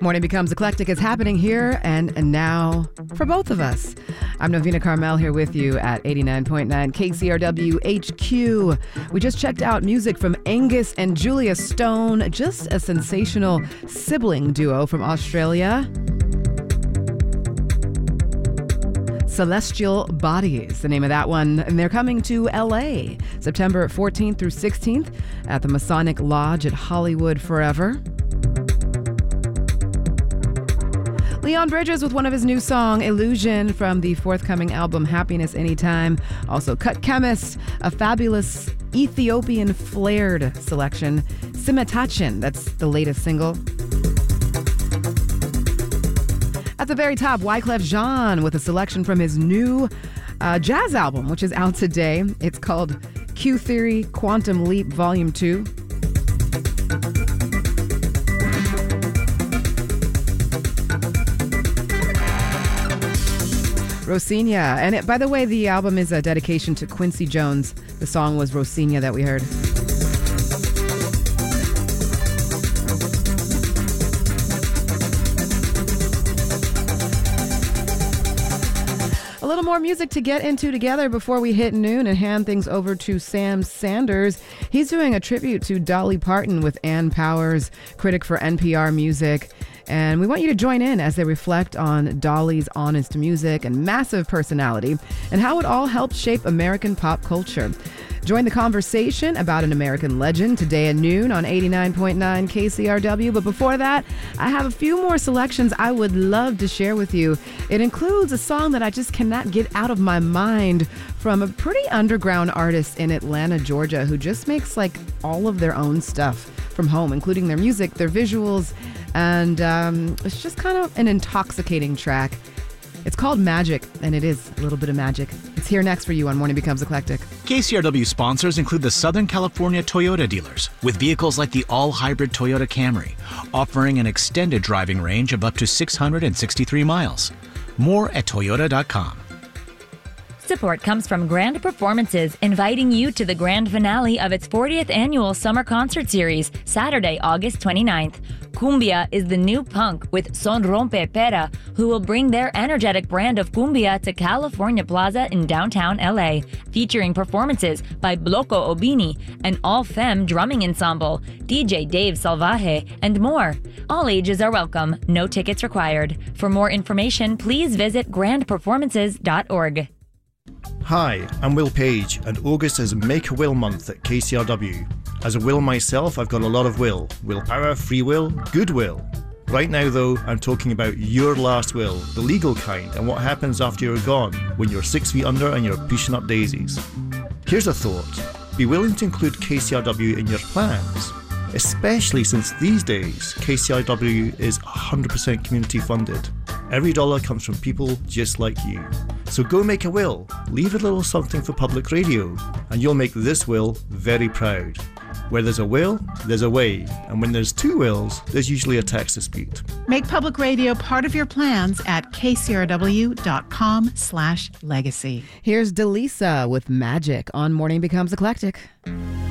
Morning Becomes Eclectic is happening here and now for both of us. I'm Novena Carmel here with you at 89.9 KCRW HQ. We just checked out music from Angus and Julia Stone, just a sensational sibling duo from Australia. Celestial Bodies, the name of that one. And they're coming to LA September 14th through 16th at the Masonic Lodge at Hollywood Forever. Leon Bridges with one of his new song, Illusion, from the forthcoming album Happiness Anytime. Also Cut Chemist, a fabulous Ethiopian flared selection. Simetachin, that's the latest single. At the very top, Wyclef Jean with a selection from his new jazz album, which is out today. It's called Q Theory Quantum Leap Volume 2. Rosinia. And by the way, the album is a dedication to Quincy Jones. The song was Rosinia that we heard. A little more music to get into together before we hit noon and hand things over to Sam Sanders. He's doing a tribute to Dolly Parton with Ann Powers, critic for NPR Music. And we want you to join in as they reflect on Dolly's honest music and massive personality and how it all helped shape American pop culture. Join the conversation about an American legend today at noon on 89.9 KCRW. But before that, I have a few more selections I would love to share with you. It includes a song that I just cannot get out of my mind from a pretty underground artist in Atlanta, Georgia, who just makes like all of their own stuff from home, including their music, their visuals, and it's just kind of an intoxicating track. It's called Magic, and it is a little bit of magic. It's here next for you on Morning Becomes Eclectic. KCRW sponsors include the Southern California Toyota dealers, with vehicles like the all-hybrid Toyota Camry, offering an extended driving range of up to 663 miles. More at toyota.com. Support comes from Grand Performances, inviting you to the grand finale of its 40th annual summer concert series, Saturday, August 29th. Cumbia is the new punk with Son Rompe Pera, who will bring their energetic brand of cumbia to California Plaza in downtown LA, featuring performances by Bloco Obini, an all-femme drumming ensemble, DJ Dave Salvaje, and more. All ages are welcome, no tickets required. For more information, please visit grandperformances.org. Hi, I'm Will Page, and August is Make a Will Month at KCRW. As a will myself, I've got a lot of will. Willpower, free will, goodwill. Right now though, I'm talking about your last will, the legal kind, and what happens after you're gone, when you're 6 feet under and you're pushing up daisies. Here's a thought. Be willing to include KCRW in your plans, especially since these days, KCRW is 100% community funded. Every dollar comes from people just like you. So go make a will, leave a little something for public radio, and you'll make this will very proud. Where there's a will, there's a way, and when there's two wills, there's usually a tax dispute. Make public radio part of your plans at kcrw.com/legacy. Here's Delisa with Magic on Morning Becomes Eclectic.